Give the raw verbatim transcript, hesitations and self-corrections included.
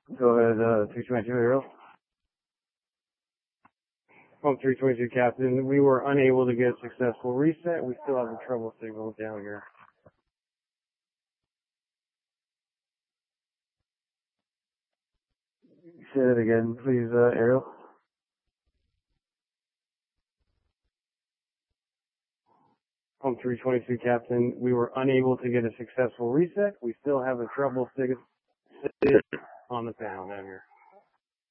Go ahead, uh, three twenty-two, Ariel. Pump three twenty-two, Captain. We were unable to get a successful reset. We still have a trouble signal down here. Say that again, please, uh, Ariel. Pump three twenty-two, Captain. We were unable to get a successful reset. We still have a trouble signal on the panel down here.